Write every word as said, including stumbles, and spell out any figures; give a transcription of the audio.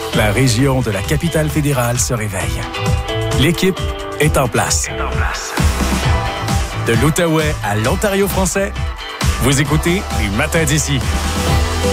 La région de la capitale fédérale se réveille. L'équipe est en place. De l'Outaouais à l'Ontario français, vous écoutez Les Matins d'ici.